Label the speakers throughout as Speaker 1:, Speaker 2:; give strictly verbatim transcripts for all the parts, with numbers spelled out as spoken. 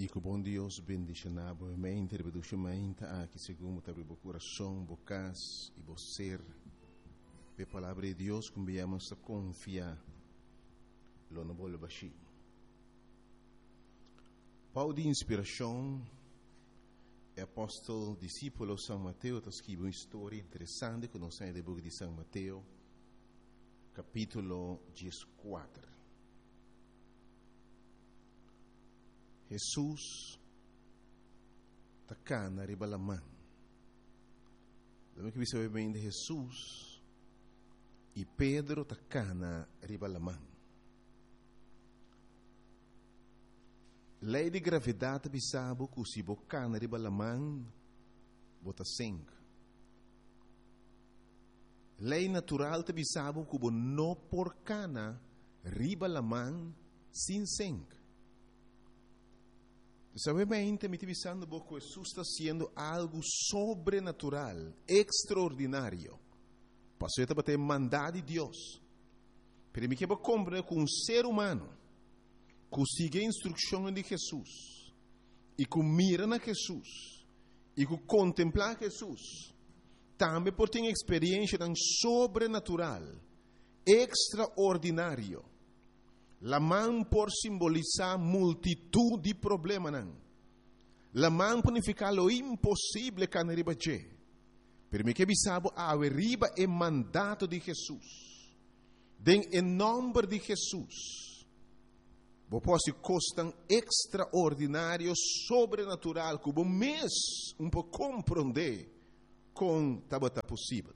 Speaker 1: E que o bom Deus bendiga na boa mente, reproduza mente aqui segundo o teu coração, bocas e você. A palavra de Deus que enviamos a confiar, lo não vou baixar. Paulo de inspiração, é apóstolo, discípulo de São Mateus, está escrevendo uma história interessante que nós temos no livro de São Mateus, capítulo quatorze. Jesus está cá na riba da mão. Lembra que você bem de Jesus e Pedro está cá na riba da mão. Lei de gravidade bisabo que se boca na riba da mão bota sangue. Lei natural te bisabo que não por cana riba da mão sem sangue. Sabemente, me pensando que Jesus está sendo algo sobrenatural, extraordinário. Passou a bater mandado de Deus. Pero me quero compreender que um ser humano que sigue a instrução de Jesus e que mira na Jesus e que contempla Jesus, também pode ter experiência tão sobrenatural, extraordinário. La mão por simbolizar multitud de problemas. La mão por significar o impossível que não riba je. Pero me que bisabo a riba é mandato de Jesus. Den em nome de Jesus. Bo posso costam extraordinário, sobrenatural, que o mês um pouco compreender com tabata possível.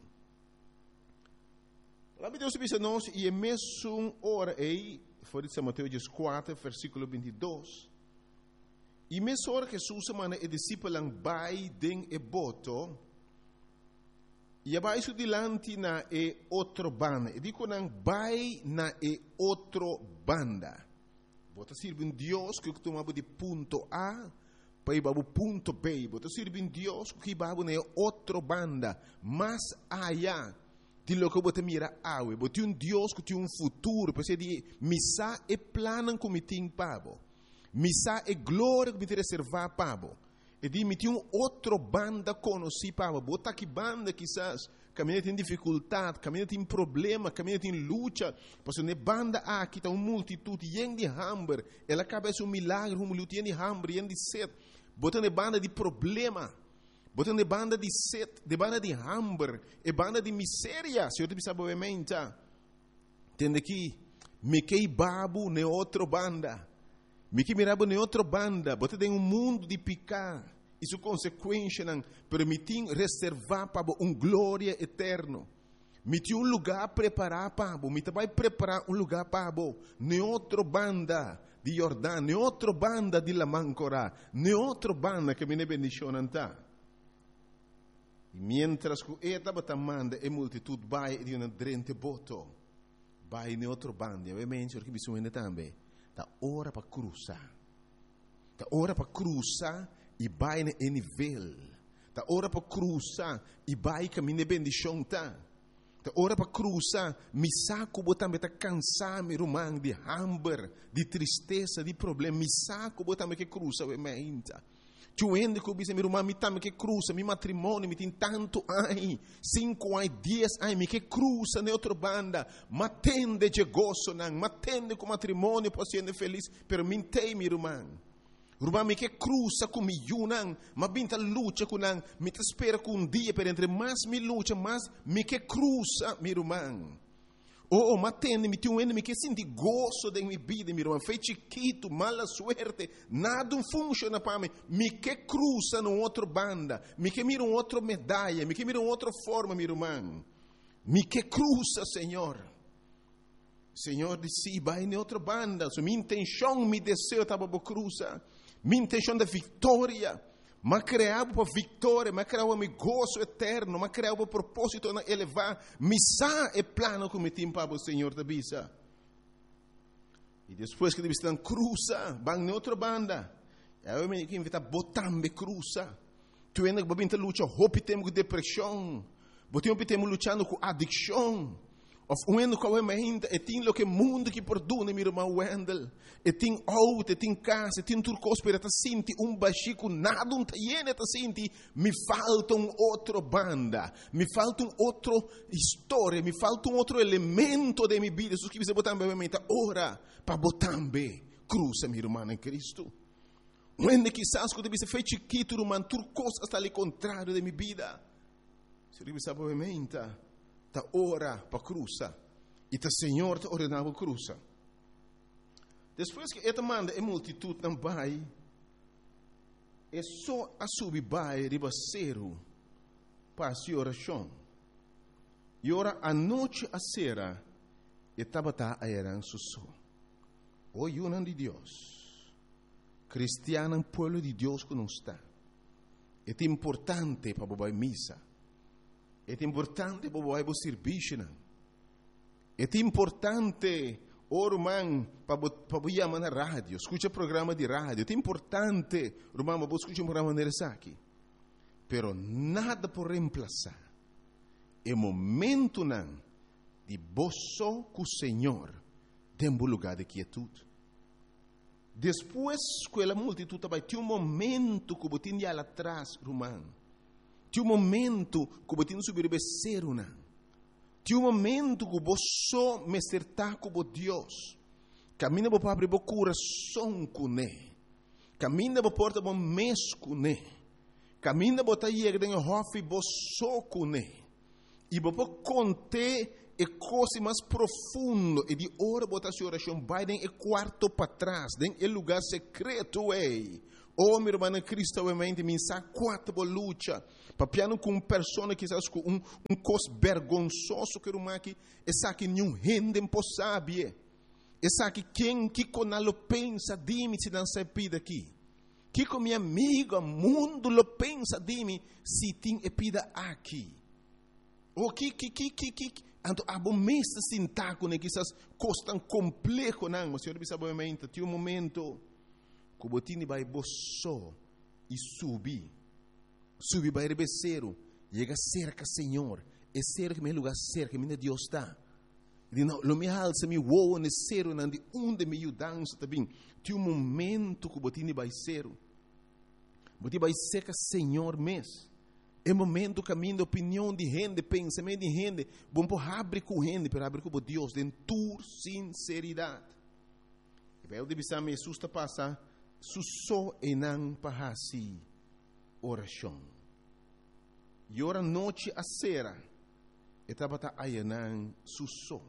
Speaker 1: Lá me Deus disse nós e é mesmo hora aí. Foi de São Mateus quatro, versículo vinte e dois. E mesmo hora que Jesus semana e discípulos vai den e boto, e abaixo dilante na e outro banda. E digo não vai na e outro banda. Bota sirve um Deus que tomava de ponto A para ir para o ponto B. Bota sirve um Deus que vai na outro banda, mais allá. De lo que você mira awe, você um Deus que tem um futuro, porque de missa é plano que me tem pabo, missa é glória que me tem reservar pabo, e de me tem um outro banda conheci pabo, bota que banda quizás caminha tem dificuldade, caminha tem problema, caminha tem luta, porque ne banda aqui está uma multitude yen de hambre, ela acaba um milagre, um luta yen de hambre, yen de sede, bota ne banda de problema. Botando de banda de sede, de banda de hambre, e banda de miséria, se eu te pensava obviamente, entende que me que babu ne outra banda, me que mirabo ne outra banda, botando em um mundo de picar, isso consequência não permitir reservar para um glória eterno, me tinha um lugar preparar para, me vai preparar um lugar para, ne outra banda de Jordão, ne outra banda de Lamancora, ne outra banda que me ne bendição não tá. E mientras que esta batamanda e multitud vai de uma drente boto, vai em outro bando, obviamente, porque bisogna também, da hora para cruzar, da hora para cruzar e vai em nível, da hora para cruzar e vai caminhar bendição tá, da hora para cruzar, me saco botar me tá cansar me rumang de hambre, de tristeza, de problema, me saco botar me que cruza, obviamente. Tu ende que bisa mi rumah mi tam que cruza mi matrimônio mi tem tanto ai cinco ai diez ai mi que cruza ne outra banda matende de gozo nan matende com matrimônio posso ser feliz pero mi tem mi rumah rumah mi que cruza com mi yunan ma binta luta com nan mi te espera com um dia per entre mais mi luta mais mi que cruza mi rumah. Oh, oh, matende, me tinha um enemy que senti gozo de minha vida, meu irmão. Foi chiquito, mala suerte, nada funciona para mim. Me que cruza numa outra banda, me que mira uma outra medalha, me que mira uma outra forma, meu irmão. Me que cruza, Senhor. Senhor disse, vai em outra banda. So, minha intenção, meu desejo estava para cruzar. Minha intenção da vitória. Mas criava para vitória, mas criava meu gozo eterno, mas criava para propósito de elevar. Missa é plano que me tem para o Senhor da bisa. E depois que eles estão cruza, vão em outra banda. Eu me invito a botar me cruza. Tu ainda vai vir lutar, hope temos com depressão, botamos temos lutando com adicção. Of uendo com a mente, e tem lo que mundo que perdona, meu irmão Wendel. E tem auto, e tem casa, e tem turcos para te sentir um baixico, nada um taiene te sentir. Me falta um outro banda, me falta um outro história, me falta um outro elemento de minha vida. Isso que você botar na minha mente, ora, para botar bem, cruza, meu irmão em Cristo. Uende quizás quando você fez chiquito, irmão, turcos está ali contrário de minha vida. Se você sabe a minha mente, ta ora para cruza e ta Senhor te ordenava cruza. Depois que esta manda a multitud não vai, é só a subir vai ribaceiro para a oração. E ora a noite a sera e tabata a eran susso. O yunan de Deus, cristiano pueblo de Deus que não está. É importante para bobar missa. É importante para o serviço. É importante, irmão, para o chamar na rádio. Escuta programa de rádio. É importante, irmão, para escutar um programa de aqui. Pero nada por reemplazar. É momento não de boço com o Senhor tem um lugar de quietude. Depois que a multitud vai ter um momento que você tem lá atrás, irmão. Tinha um momento que você tinha subir o becerro, não. Tinha um momento que você só me acertar com Deus. Caminha para abrir o coração com Ele. Caminha para porta o mês com Ele. Caminha para ir em hofe você com Ele. E para conter a coisa mais profunda e de hora botar sua oração vai em quarto para trás, em lugar secreto é. Oh, meu irmão, Cristo, obviamente, me sabe quatro luta. Papiano com uma pessoa que está com um, um cos vergonzoso que uma que essa que nenhum rende impossível. Essa que quem que com ela pensa de mim se não se pida aqui. Que com minha amiga, mundo lo pensa de mim se tem pida aqui. O que que que que que ando a bom mês sintar com essas coisas tão complexo não, mas senhor sabe obviamente, tem um momento que o time vai boço e subir. Subir vai rebeceiro. Chega cerca, Senhor. É cerca, meu lugar cerca, meu Deus está. Ele não, lo me alça, me voa, ne cero, não de onde me dança também. Tem um momento que o time vai ser. O time vai cerca, Senhor, mês. É momento caminho de opinião de gente, pensamento de gente. Bom, por abrir com gente, para abrir com Deus, de tua sinceridade. E vai o divisar, me assusta passar. Susso e não pahasi oração. E ora noite a sera. E tabata ayanan susso.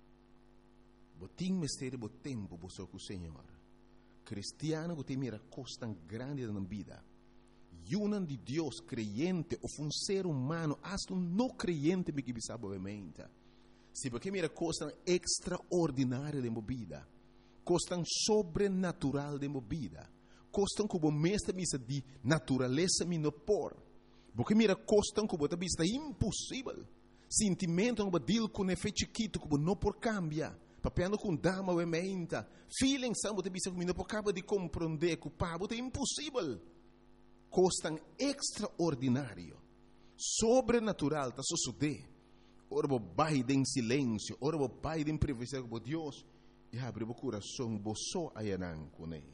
Speaker 1: Botim mistério bo tempo bo com o Senhor. Cristiano bo tem mira costa grande na vida. Yunan de Deus creyente ou um ser humano hasta um não creyente me que sabe obviamente. Se porque mira costa extraordinária de vida. Costam sobrenatural de movida. Costam como mestre misa de natureza minopor. Porque mira costam como a vista impossível. Sentimento como dil com efeito chiquito como não por cambia. Papiando com dama ou emenda. Feeling são a vista como não por acaba de compreender que o pabo é impossível. Costam extraordinário. Sobrenatural tá suceder. Ora bo vai em silêncio, ora bo vai em privacidade com Deus. E abre o coração, boçou a yanan com ele.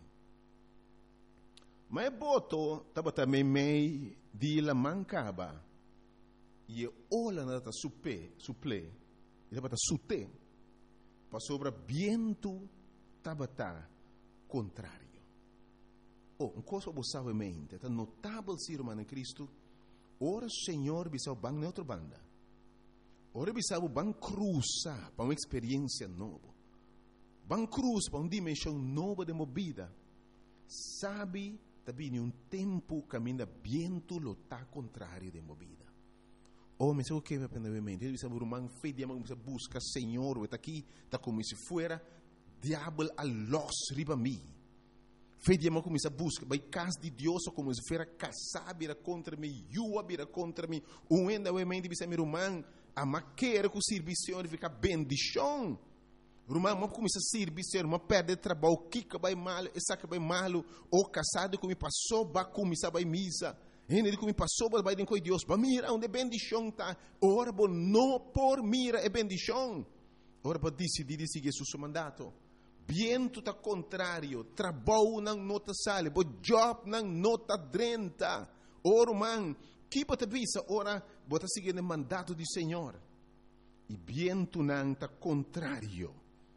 Speaker 1: Mas boto, estava também meio de la mancaba. E olha na ta supe, suple, e estava ta sute, para sobre viento, estava ta contrário. Oh, uma coisa que você sabe mente, é notável ser humano em Cristo. Ora, Senhor, bisau bang na outra banda. Ora, bisau bang cruza para uma experiência nova. Van cruz para uma dimensão nova de movida. Sabe, também um tempo caminha viento lo tá contrário de movida. Oh, mas o que me aprende mente? Ele sabe o man fez de amor, busca Senhor, está aqui, está como se fuera diabo a los riba mim. Fez de amor como se busca, vai casa de Deus como se fuera casar vira contra mim, yua vira contra mim. Um enda o mente bisa meu man, a maquera com serviço de ficar bendição. Rumah mau começar a servir, ser uma perde trabalho, que vai mal, essa que vai mal, ou casado que me passou, vai começar vai misa, ele que me passou, vai de com Deus, vai mira onde bendição tá, ora bom não por mira é bendição, ora para decidir de seguir seu mandato. Viento está contrário, trabalho não nota sale, bo job não nota drenta. Ora, man, que bota visa, ora, bota seguir o mandato do Senhor. E viento não está contrário.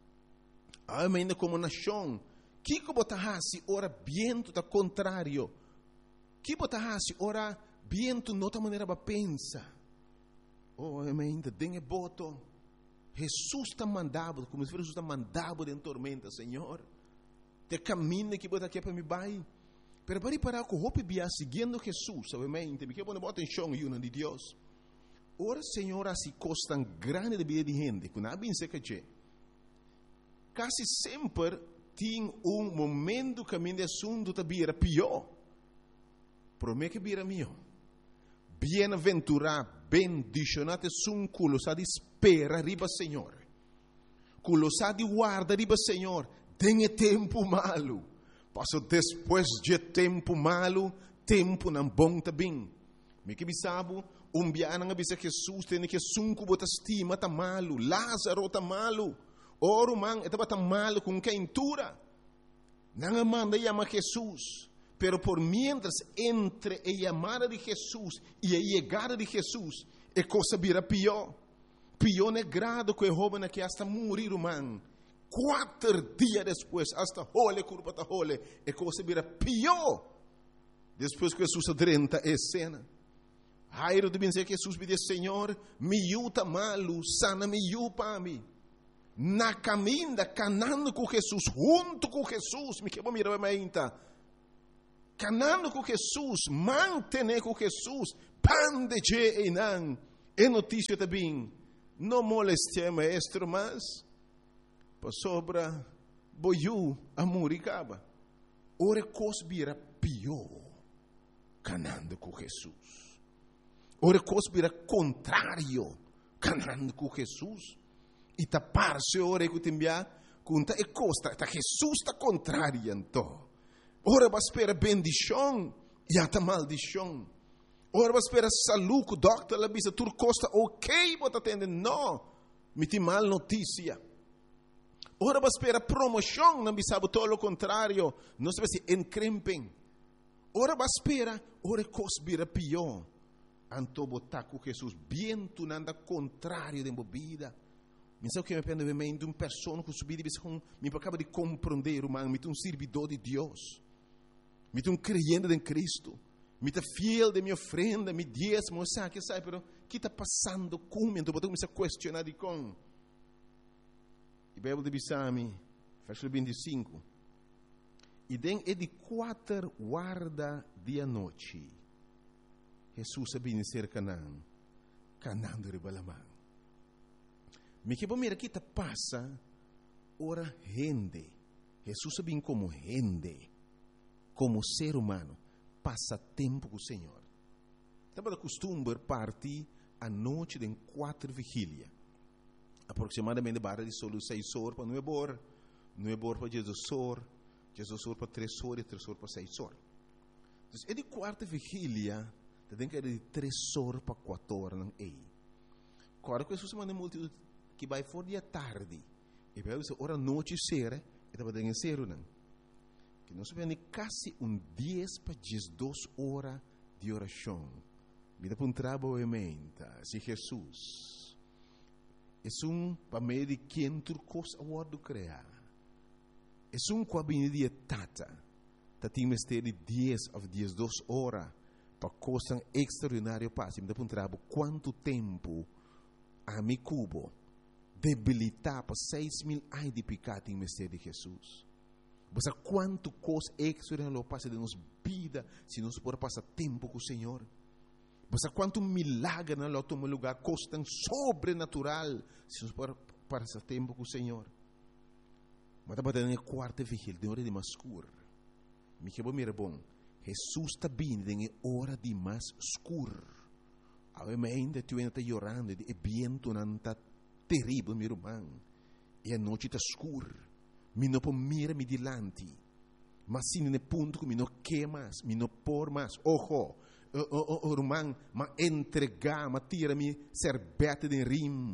Speaker 1: Ainda como nação, que bota hasi, ora, viento está contrário. Que bota hasi, ora, viento não está maneira para pensar. Oh, ainda tem boto. Jesus está mandado, como se Jesus está mandado em tormenta, Senhor. Te caminho que bota aqui para me vai. Pero para parar com o roupa bia seguindo Jesus, obviamente, me quer pôr atenção e uma de Deus. Ora, Senhor, assim costa grande de vida de gente, que não bem se que quase sempre tem um momento que a minha assunto está bira pior. Promete que bira melhor. Bem-aventurado, bendicionado sun culo sa di spera riba Senhor. Culo sa di guarda riba Senhor. Tem tempo malo. Passo depois de tempo malo, tempo não bom também. Me que bisabo, um biana nga bisa Jesus tem que sunku bota estima tá malo, Lázaro tá malo. Oro man, etaba tá malo com quentura. Não manda chama Jesus. Pero por mientras entre a llamada de Jesús y a llegada de Jesús, a cosa virá pior. Pior é grado que o joven que hasta morir, man. Quatro dias depois, hasta hole, curva ta hole, a cosa virá pior. Depois que Jesus adrenta a cena. Jairo de dizer que Jesus me diz, Senhor, me yuta malo, sana me yu para mim. Na caminda, canando com Jesus, junto com Jesus, me quebra mirar a minha canando com Jesus, mantener com Jesus, pan de je e não, é notícia também, não moleste maestro, mas, para sobra, boiu, amor e caba, ora cosbira pior, canando com Jesus, ora cosbira contrário, canando com Jesus, e tapar-se ora que te enviar, conta e costa, tá Jesus está contrário, então. Ora vai esperar bendição e até maldição. Ora vai esperar saúde, o doctor lá bisa tur costa ok, bota atender, não, me tem mal notícia. Ora vai esperar promoção, não bisa todo o contrário, não se vai se encrempem. Ora vai esperar, ora cosbira pior. Anto botar com Jesus, viento nada contrário de bebida. Me sabe que me pende de uma pessoa que subir e disse com, me acaba de compreender, humano, me tem um servidor de Deus. Me tem um creyente em Cristo. Me tem fiel de minha ofrenda, me diezmo, sabe, que sabe, pero que está passando comigo? Então, eu me questionar de com. E a Bíblia diz a mim, versículo vinte e cinco. E den é de quatro guarda de noite. Jesus sabia ser Canaã. Canaã de Ribalamã. Me que bom mira que está passa, ora rende. Jesus sabia como rende. Como ser humano, passa tempo com o Senhor. Estava de costume partir à noite de quatro vigílias. Aproximadamente barra de solo seis horas para nove horas, nove horas para Jesus horas, Jesus horas para três horas e três horas para seis horas. Então, é de quarta vigília, tem que ir de três horas para quatro horas, não é? Agora, que Jesus manda multidão que vai fora de tarde, e vai dizer, hora noite será, e estava dando ser, não? Que nós vemos quase um dez para duas horas de oração. Me dá para um trabalho emenda, se Jesus. É um para meio de quem tu costa o do criar. É um com a benedita tata. Tá tem mistério de dez a duas horas para costa extraordinário passo. Me dá para um trabalho quanto tempo a mi cubo debilitar para seis mil anos de pecado em mistério de Jesus. Você quanto coisa extraordinária passa de nossa vida se nós podemos passar tempo com o Senhor. Você quanto milagre na nosso lugar costa sobrenatural se nós podemos passar tempo com o Senhor. Mas estava dando a quarta vigília, de hora de mais escuro. Me que bom, mira bom. Jesus está vindo em hora de mais escuro. Ainda tu ainda está chorando, e vento não está terrível, meu irmão. E a noite está escura. Mi não pode mirar me dilante, mas sim no ponto que mi não quer mais, mi não por mais. Ojo, o irmão, mas entregar, mas tira-me serbete de rim,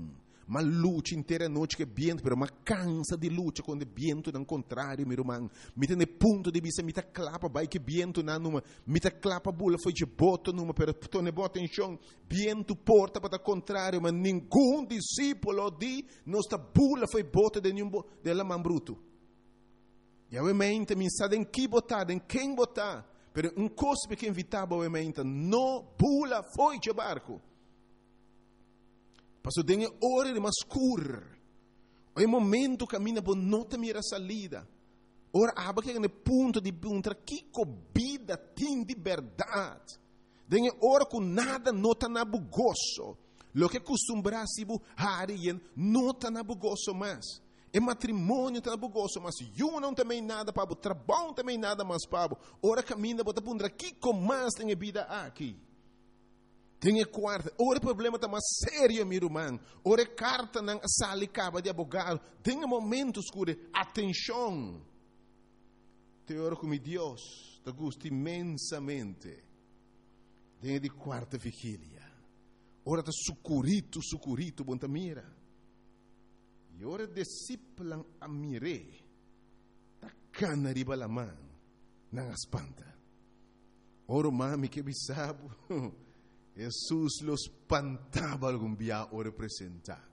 Speaker 1: mas luta inteira noite que viento, pero mas cansa de luta quando o viento não contrário, meu irmão. Me tem ponto de vista, me tá clapa, vai que viento na numa, me tá clapa bula foi de boto numa, pero tu ne bota em chão, viento porta para contrário, mas nenhum discípulo de nossa bula foi bota de nenhum de la man bruto. E obviamente me sabe em que botar, em quem botar, pero um cospe que invitava obviamente, não bula foi de barco. Passou dengue hora de mascur. O momento caminha por nota mira salida. Ora aba que no ponto de punta que vida tem de verdade. Dengue hora com nada nota na bugoso. Lo que costumbrasse bu harien nota na bugoso mais. E matrimônio tá na bugoso, mas eu não também nada para o trabalho também nada mais para. Ora caminha bota punta que com mais tem vida aqui. Tem quarta, ora problema está mais sério, meu irmão. Ora carta na sala caba de advogado. Tem momentos que atenção. Te oro com Deus, te gosto imensamente. Tem de quarta vigília. Ora está sucurito, sucurito, bom ta mira. E ora disciplan a mire. Ta cana riba la man, nang espanta. Ora mami que bisabo. Jesus los espantava algum dia o representar.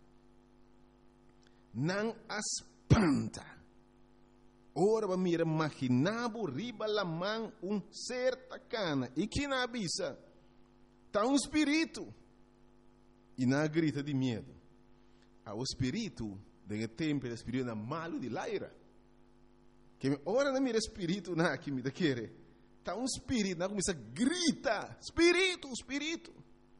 Speaker 1: Não espanta. Ora va mira imaginavo riba la man um certa cana. E que na avisa? Tá um espírito. E na grita de medo. O espírito, de tempo, o espírito na malo de laira. Que ora na mira espírito na que me da querer. Está um espírito, não começa a gritar, espírito, espírito.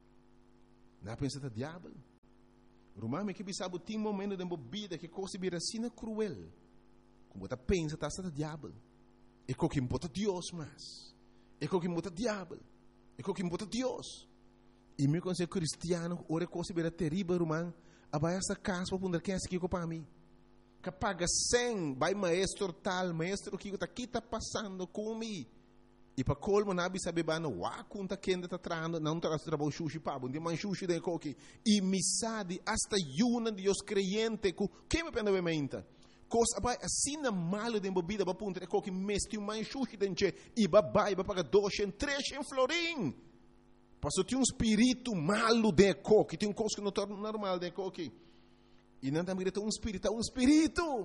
Speaker 1: Não pensa que é diabo. Romano que sabe tem momento de vida que coisa vira assim cruel. Como você pensa que está diabo. É o que importa Deus mais. É o que importa diabo. É o que importa Deus. E meu conselho cristiano, ora coisa vira terrível, romano. Abai essa casa para poder quem é que para mim. Que paga cem, vai maestro tal, maestro que está aqui está passando comigo. E para colmo nabi sabe bana wa kunta kenda ta trando não traz trabalho sushi pabo de man sushi de coque e misadi hasta yuna de os creyente ku que me pende obviamente coisa vai assim na malo de bebida para punta coque mesti um man sushi denche e babai ba paga dois em três em florim passou tem um espírito malo de coque tem um coisa que não torna normal de coque e não também tem um espírito um espírito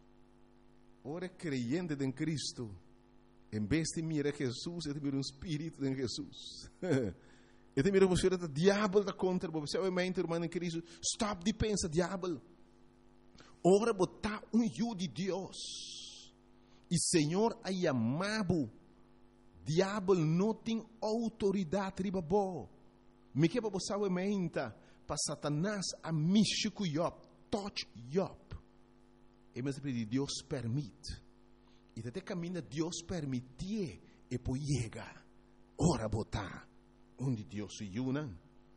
Speaker 1: ora creyente em Cristo. Em vez de mirar Jesus, eu te miro um espírito em Jesus. Eu te miro você o diabo da contra você. Obviamente, irmão em Cristo, stop de pensar diabo. Ora botar um eu de Deus. E Senhor a chamado. Diabo não tem autoridade riba bo. Me que para você obviamente para Satanás a mexer com Job, touch Job. E mas Deus permite. E até caminha Deus permitir e depois chega. Ora botar onde Deus se une.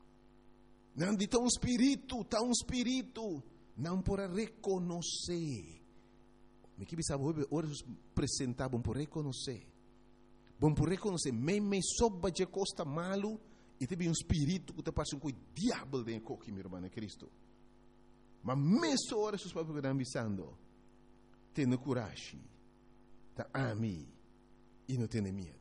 Speaker 1: Não de tão espírito, tão espírito. Não por reconhecer. Me que sabe ora apresentar bom por reconhecer. Bom por reconhecer. Me me soba de costa malo e teve um espírito que te passa com o diabo dentro de meu irmão Cristo. Mas mesmo ora seus pais que estão avisando. Tenha coragem. Tá a mim e não tem medo.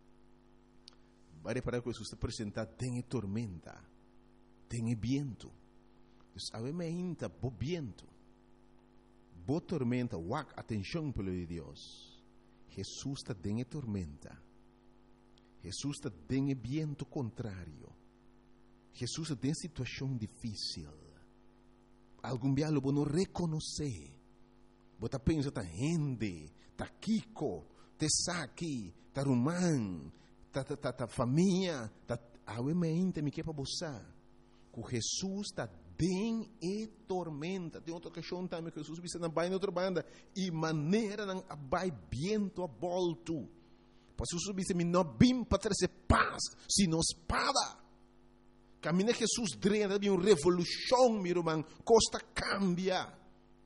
Speaker 1: Vai para que Jesus te apresentar tem tormenta, tem viento. Obviamente, bo viento, bo tormenta, wak atenção pelo de Deus. Jesus está tem tormenta. Jesus está tem viento contrário. Jesus está em situação difícil. Algum dia lo não reconhecer. Você pensa tá rende. Ta Kiko, te Saki, ta Rumán, ta, ta, ta, ta família, ta obviamente me que para você. Que Jesus está bem e tormenta. Tem outra questão também que Jesus visse na baia outra banda e maneira não vai viento a volto. Para Jesus visse me não bim para trazer paz, sino espada. Caminha Jesus drena de uma revolução, meu irmão, costa cambia.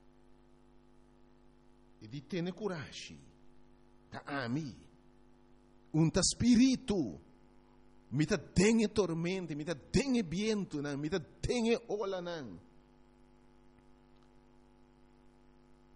Speaker 1: E de ter coragem. Tá a mim. Um ta espírito. Me ta dengue tormenta, me ta dengue viento, me ta dengue ola não.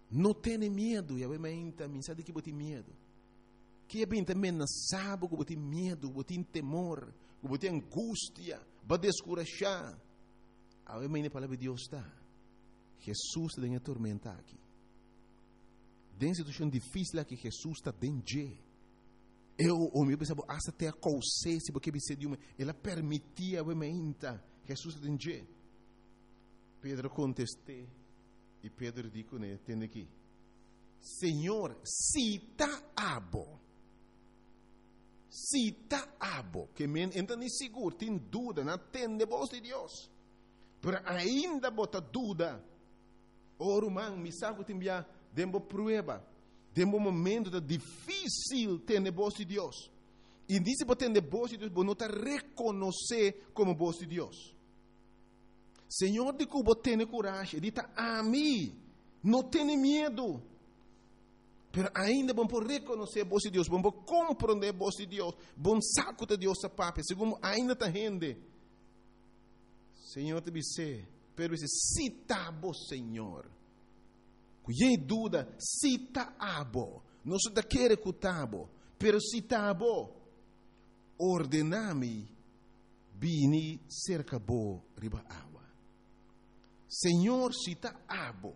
Speaker 1: Não tenha medo, e a mãe também sabe que você tem medo. Que é bem também não sabe que você tem medo, você tem temor, que você tem angústia, vai descurajar. A mãe na palavra de Deus está. Jesus está em tormenta aqui. Tem situação difícil aqui, Jesus está dentro. Eu, o meu pensava, hasta até a cousê, se porque você de uma, ela permitia a mãe Jesus está dentro. Pedro contestou, e Pedro disse, né, tem aqui, Senhor, se está abo, se está abo, que men, então nem seguro, tem dúvida, não tem a voz de Deus, mas ainda bota dúvida, oro man, me sabe que tem já, dembo prueba, dembo momento da difícil ter a voz de Deus, e disse para ter a voz de Deus, você não está reconhecer como voz de Deus. Senhor, de que você tem coragem, diz a mim, não tenha medo. Mas ainda vamos reconhecer a voz de Deus, vamos compreender a voz de Deus, vamos saco de Deus a papai, segundo ainda está rende. Senhor, te disse, pero disse, se está bom, Senhor. Cuidei dúvida, se está bom, não se está querendo que está bom, pero se está bom, ordename, bini cerca bo riba água. Senhor, se está abo,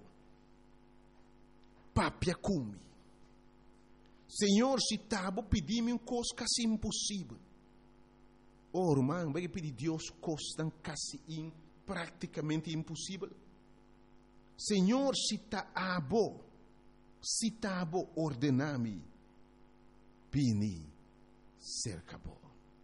Speaker 1: papia cumi. Senhor, se está abo, pedi-me uma coisa quase impossível. Oh, irmão, vai pedir Deus coisa quase in, praticamente impossível. Senhor, se está abo, se está abo, ordename, bini cerca bo.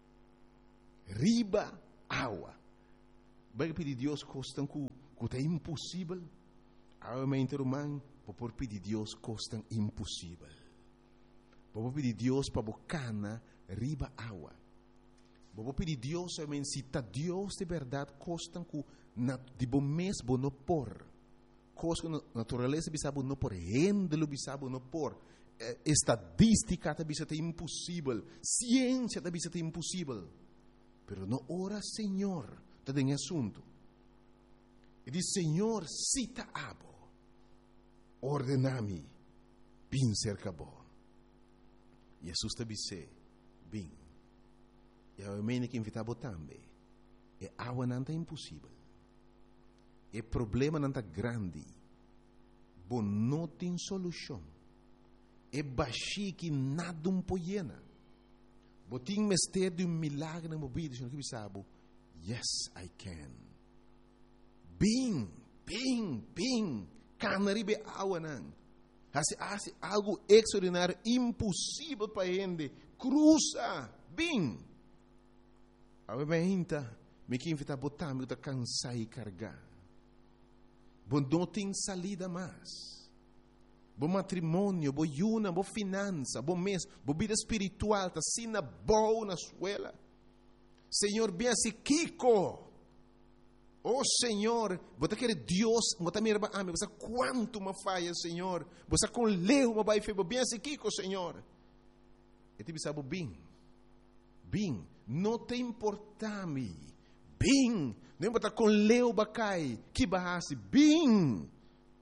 Speaker 1: Riba água. Vai pedir Deus coisa que é impossível, realmente, irmão, por pedir Deus coisa impossível. Vou pedir Deus para bocana riba água. Vou pedir Deus, realmente, se está Deus de verdade, coisa que de bom mês não por, coisa que a natureza bisa não por, rendelo bisa não por, estadística bisa é impossível, ciência bisa é impossível. Pero não ora, Senhor, está em assunto. E diz, Senhor, se está abo, ordename, bem cerca bo. Jesus te disse, bem. E a mãe que invitava também. E água não é impossível. E problema não é grande. Bom, não tem solução. E baixi que nada um poiena. Bom, tem mistério de um milagre na minha vida. Senhor, que sabe? Yes, I can. Bem, bem, bem. Canaribe água não. Hace, hace algo extraordinário, impossível para ele. Cruza, bem. A minha me que invita a botar, me está cansar e carregar. Bom, não tem salida mais. Bom matrimônio, bom yuna, bom finança, bom mês, bom vida espiritual, está sina boa na escola. Senhor, bem assim, Kiko. Oh Senhor, você quer Deus, você me ama, você quanto me falha, Senhor. Você com leu, me vai fazer bem assim, Kiko, Senhor. E te sabe bem, bem, não te importa-me, bem, não importa com leu, bacai, que barrasse, bem.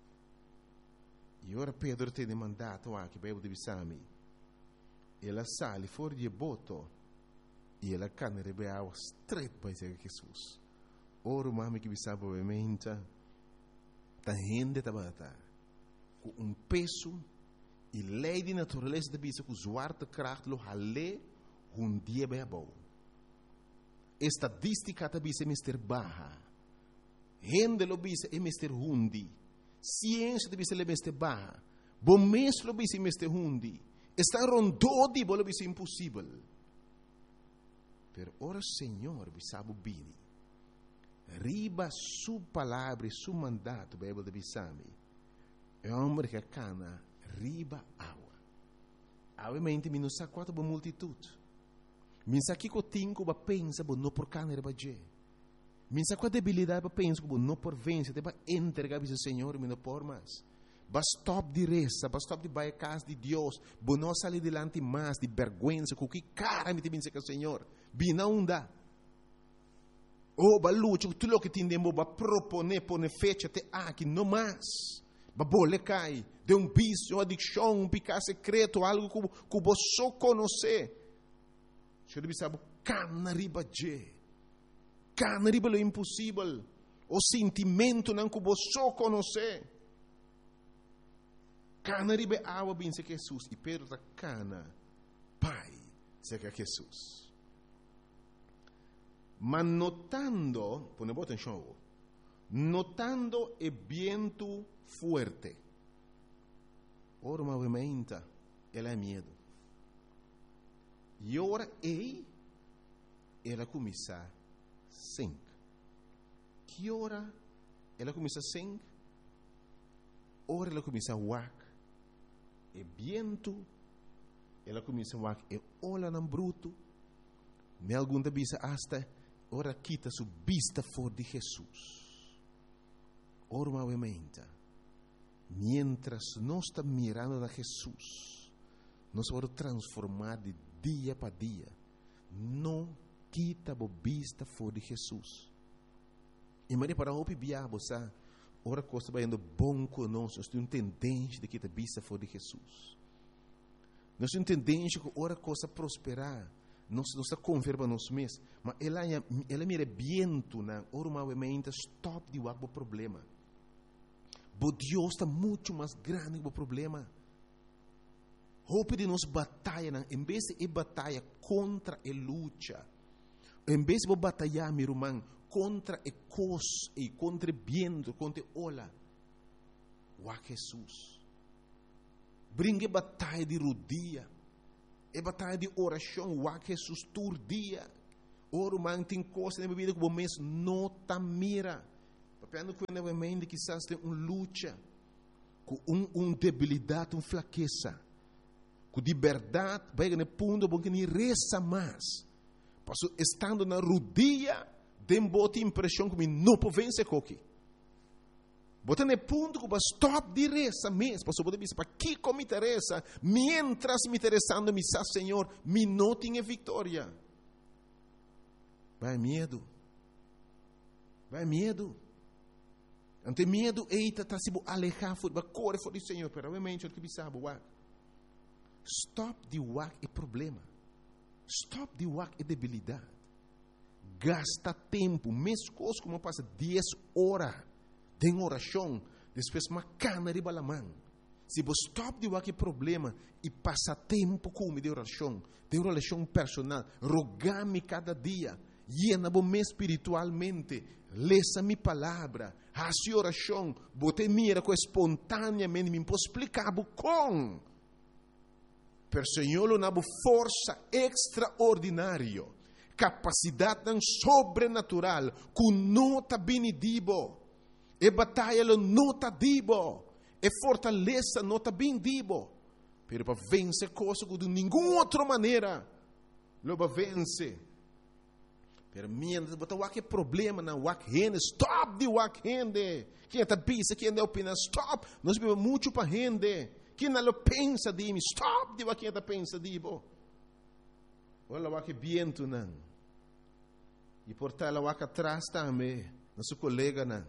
Speaker 1: E ora Pedro tem mandato aqui, para eu te bisami. Ela sale fora de boto, e ela cana rebe água straight para Jesus. Oro mami que bisaba obviamente ta gente tabata com um peso e lei de natureza de bisa com zwarte kracht lo hale um dia bem bom. Estadística ta bisa mister baha. Gente lo bisa é mister hundi. Ciência de bisa le mister baha. Bom mês lo bisa mister hundi. Está rondodi bo lo bisa impossível. Per ora Senhor bisabo bini. Riba su palavra, su mandato, Bíblia de Bissami. É um homem que cana riba água. Obviamente, me não sabe quanto boa multitude. Me sabe que eu tenho que pensar, não por cana riba je. Me sabe qual debilidade para pensar, não por vencer, para entregar ao Senhor, me não por mais. Basta stop de reza, basta stop de baia casa de Deus, bo não sair delante mais de vergonha, com que cara me te pensa que o Senhor, bina unda. Oh, balucho, tudo que tindemo ba propone pone fecha te aqui no mais. Ba bole cai, de um vício, adicção, um pecado secreto, algo que, que você só conhece. Você deve saber, cana riba je. Cana riba lo impossível. O sentimento não que você só conhece. Cana riba água bem se Jesus. E Pedro está cana, Pai, se que Jesus. Mas notando, põe boa atenção, notando o vento forte, ora movimenta, ela é medo. E ora ei, ela começa a sink. Que hora ela começa a sink? Ora ela começa a wak. E vento, ela começa a wak. E olha no bruto. Me algum da bisa hasta, ora quita su vista for de Jesus. Ora movimenta. Mientras nós estamos mirando a Jesus, nós vamos transformar de dia para dia. Não quita a vista for de Jesus. E mas para o biabo, sabe? Ora coisa vai indo bom conosco. Nós temos tendência de quitar a vista for de Jesus. Nós temos tendência que ora coisa prosperar. Nós não está converba nós mesmos. Mas ela ela mira viento na ora movimenta stop de o problema. Bo Deus está muito mais grande que o problema. Hope de nós batalha, em vez de batalha contra a luta, em vez de batalhar, meu irmão, contra a coisa e contra o vento, contra a ola, o Jesus. Brinque batalha de rodia, é batalha de oração, o Jesus todo dia. O irmão tem coisa na vida que o mês não está mira. Papiando com a mente que quizás tem uma luta, com uma um debilidade, uma fraqueza, com liberdade, vai no ponto bom que nem reza mais. Passo estando na rodia, tem boa impressão que me não pode vencer coque. Bota no ponto que vai stop de reza mesmo. Passo pode dizer para que como me interessa, mientras me interessando me sa Senhor, me não tenha vitória. Vai medo. Vai medo. Ante medo, eita, está se alejar, vai correr fora do Senhor. Pero obviamente, o que sabe, wak. Stop de wak é problema. Stop de wak é debilidade. Gasta tempo, mesmo coisa como passa dez horas de oração, depois uma cana de balamão. Se você stop de wak é problema e passa tempo com de oração, de oração personal, rogar-me cada dia, llena-me espiritualmente, leça minha palavra, faça oração, bote mira com espontaneamente, me posso explicar com. Per Senhor, uma força extraordinária, capacidade sobrenatural, que não está benedivo, e batalha não está divo, e fortaleza não está benedivo, pero para vencer coisas que de nenhuma outra maneira, não vai vencer. Pero mientras botar o que problema na wak rende, stop de wak rende. Quem está pensa, quem está opina, stop. Nós vivemos muito para rende. Quem não pensa de mim, stop de wak quem está pensa de mim. Olha o wak viento não. E portar o wak atrás também, nosso colega não.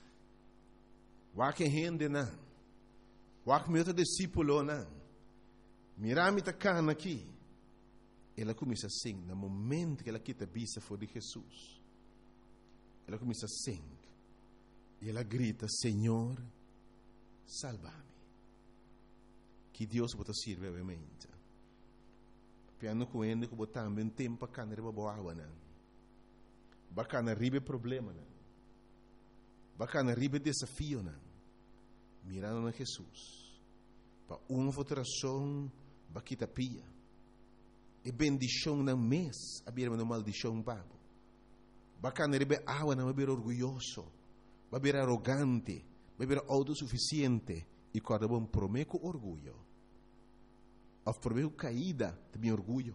Speaker 1: Wak rende não. Wak meu discípulo não. Mirame tá cana aqui. Ela começa a sing, no momento que ela quita a vista for de Jesus. Ela começa a sing. E ela grita, Senhor, salva-me. Que Deus bota sirve, obviamente. Piano com ele, que botar também tempo para canar a boa água, não. Bacana ribe problema, não. Bacana ribe desafio, não. Mirando na Jesus. Para uma votação, baquita pia. E bendição não mês, a beira uma maldição babo. Bacana rebe água não beber orgulhoso, beber arrogante, beber autossuficiente e cada bom prometo orgulho. Of prometo caída de meu orgulho.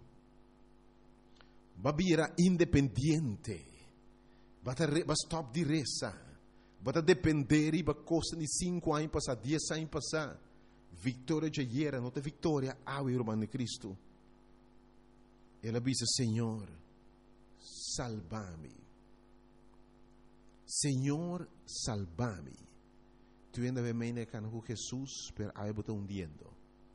Speaker 1: Beber independente, bata stop de reza, bata depender e ba costa de cinco anos passar, dez anos passar. Vitória de era, não tem vitória, ao irmão de Cristo. Ela disse, Senhor, salva-me. Senhor, salva-me. tu ainda vem meio que com Jesus, per aí botar hundiendo.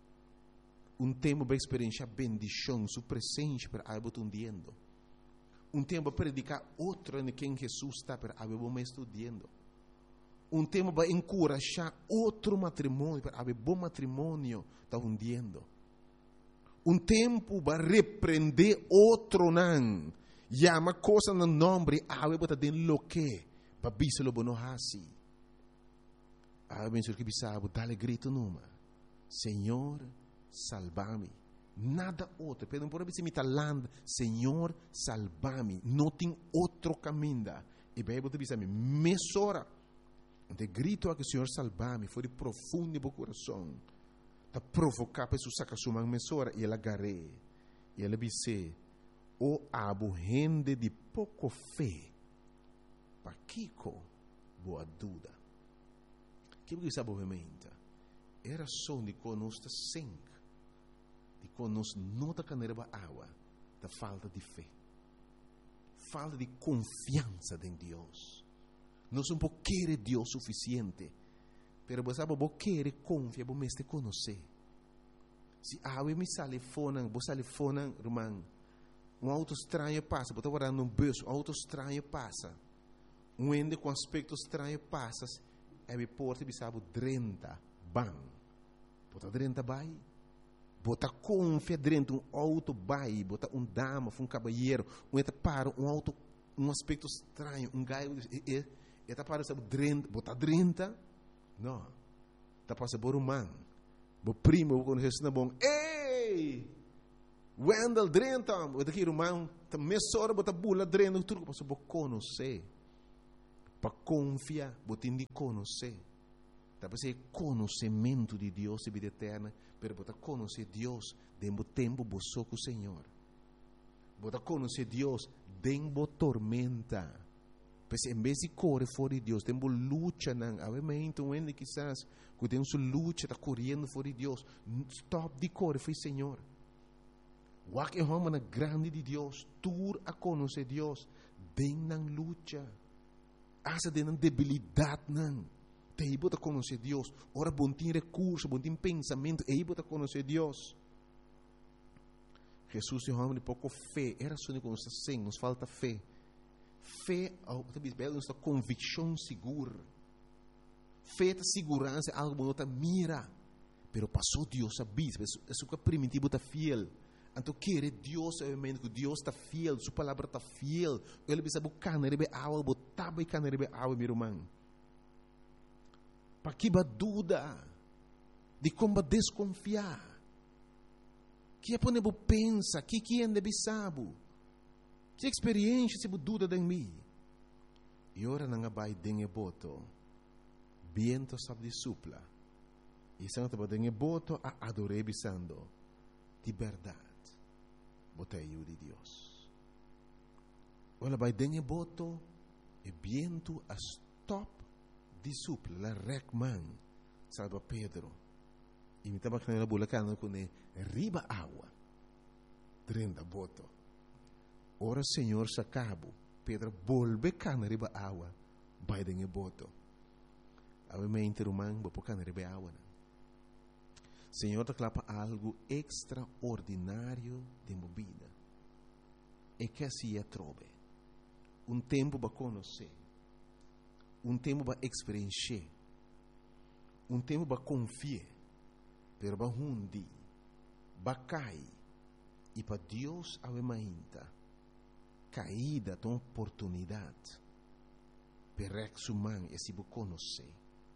Speaker 1: Um tempo para experienciar bendição, sua presença, per aí botar hundiendo. Um tempo para predicar outro em quem Jesus está, per aí botar estudando. Um tempo para encorajar outro matrimônio, per aí bom matrimônio está hundiendo. Um tempo para repreender outro não. Llama coisa no nome, aí botar dentro lo que, para biselo bono hasi. Aí bem que bisabo, dá-lhe grito numa. Senhor, salva-me. Nada outro. Pedro, por exemplo, me talando, Senhor, salva-me. Não tem outro caminho. E bem, você diz a mim, mesora. De grito a que o Senhor salva-me, foi de profundo no meu coração. Está provocar para sacar sua mão, mesora, e ela agarrei. E ela disse, o abo rende de pouco fé. Para Kiko, boa dúvida. Que você sabe obviamente? Era só de conosco sangue. De conosco não da caneira água, da falta de fé, falta de confiança em Deus. Nós não podemos querer Deus suficiente, pero você sabe, você quer confiar, você me conhecer. Se a água me sale fora, você sale fora, irmão, um auto estranho passa, você está guardando um bus, um auto estranho passa, um ende com aspecto estranho passa, e me porta e sabe, trinta, bam, você trinta vai. Bota confia dentro um auto vai, bota um dama, um cabalheiro, um eta para um auto, um aspecto estranho, um gaio, e eta para sabe trinta, bota trinta, não, tá passa por um man, bo primo quando Jesus na bom, ei, Wendell trinta, bota aqui irmão, tá mesora bota bula trinta, tudo passa por conhecer, para confiar, bota indi conhecer. Tá para ser conhecimento de Deus e vida eterna, pero botar conhecer Deus dentro do tempo boçou com o Senhor. Botar conhecer Deus dentro da tormenta. Pois em vez de correr fora de Deus, tem luta não. Obviamente, um ende quizás que tem sua luta, está correndo fora de Deus. Stop de correr, foi Senhor. O que é uma grande de Deus, tur a conhecer Deus, dentro da luta. Asa dentro da debilidade não. Te bota conhecer Deus. Ora, bom tem recurso, bom tem pensamento. E bota conhecer Deus. Jesus tem um de pouco fé. Era só que nos assim, nos falta fé. Fé, talvez, nos convicção segura. Fé é segurança, algo que não mira. Pero passou Deus a bis. Isso que é primitivo, está fiel. Então, querer Deus, obviamente, que Deus está fiel. Sua palavra está fiel. Ele precisa buscar, não é água, botar e não é água, meu irmão. Para que ba dúvida de como desconfiar, que é para pensa, que que é de sabe, que experiência se dúvida em mim. E ora não vai dengue boto, viento sabe de supla, e se não te dengue boto a adorar bisando de verdade, botei de Deus. Ora vai dengue boto e viento a stop discípulo, la recman, salva Pedro. E me estava com a bulacana com ele, riba água, trinta boto. Ora, Senhor, se acabo, Pedro, volve cana riba água, vai dengue boto. Obviamente, irmão, vou pôr cana riba água. Senhor, te clapa algo extraordinário de movida. E que assim é trove. Um tempo para conhecer. Um tempo para experienciar, um tempo para confiar, pero para hundi, para cair, e para Deus a ainda caída de uma oportunidade, para exumar e se conhecer.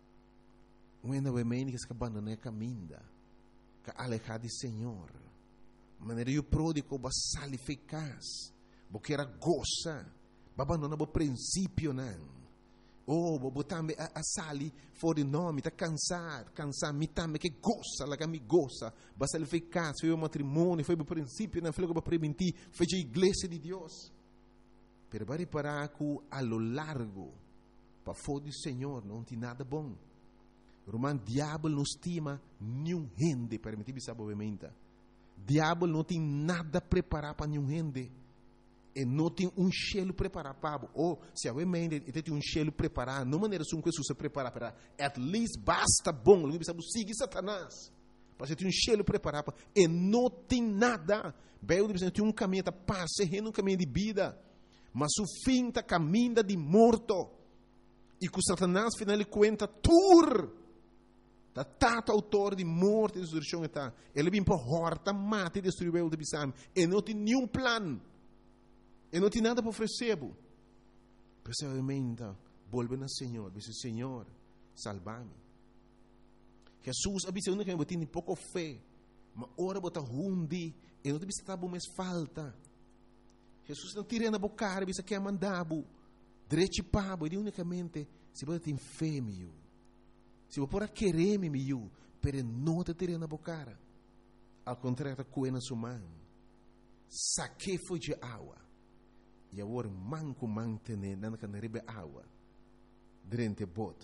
Speaker 1: Um ainda vai que se abandona a caminho, que alejar de Senhor, maneira o pródigo vai sair eficaz, porque era goza, vai abandonar o princípio não. Oh, bobo tambe a, a sali fora nome, está cansado, cansado, me tambe que gosta, lá que me gosta, basta ele fez casa, foi o matrimônio, foi o princípio, não foi o para prevenir, foi a igreja de Deus. Pero para reparar que a lo largo, para fora do Senhor, não tem nada bom. Romano, diabo não estima nenhum rende, permitir-me saber obviamente. Diabo não tem nada preparado para nenhum rende. E não tem um cheiro preparado para ou se a mente tem um cheiro preparado, não maneira som que se prepara para at least basta bom, ele sabe seguir Satanás. Mas tem um cheiro preparado e não tem nada. Bem, tem um caminho tá passando um caminho de vida, mas o fim tá caminho de morto. E com Satanás final ele conta tur. Da tata autor de morte e destruição está. Ele vem para horta, mata e destruir o de bisam. E não tem nenhum plano. E não tem nada para oferecer. Percebimento, volve ao Senhor. Diz, Senhor, salva-me. Jesus avisa que eu tenho pouco fé. Mas ora bota hundi. E não te bisa tabo mais falta. Jesus não tira na boca, bisa que é mandabo. Direito pabo. E unicamente, se você tem fé, meu. Se você pode querer, meu. Pero não te tira na boca. Ao contrário, está coena sua mão. Saque foi de água. E agora, manco mantener, não can rebe água. Durante boto.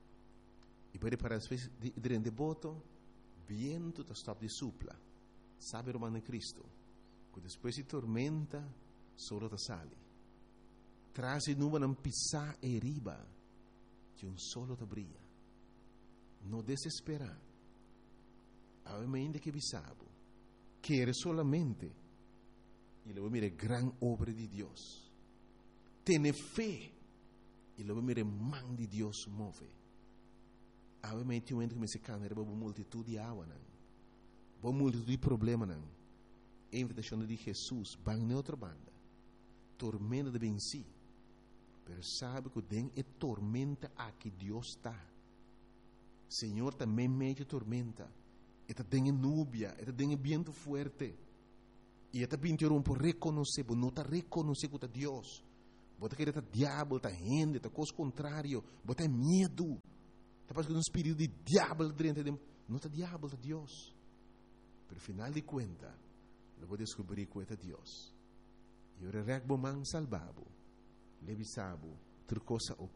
Speaker 1: E pode para as vezes, durante boto, viento está stop de supla. Sabe o romano Cristo? Que depois de tormenta, solo te sale. Traz e nuvem não pisar e riba, que um solo te brilha. Não desesperar. Ainda que bisabo, quer solamente. E luego mire gran obra de Dios. Tiene fe. Y luego mire man de Dios move. A ver, me entiendo que me se cana, era uma multitud de água, não. Uma multitud de problema, não. A invitação de Jesus, van na outra banda. Tormenta de bem si. Pero sabe que den é tormenta a que Deus está. Senhor também meio tormenta. Eta den é núbia, eta den é viento fuerte. E até pintaram por reconhecer, não está reconhecer que é Deus. Bota que está diabo, está rende, está coisa contrário, bota medo. Está passando um espírito de diabo dentro de não está diabo, está Deus. Pero final de conta, eu vou descobrir que é Deus. E eu regbo man salvabo, levisabo, ter coisa o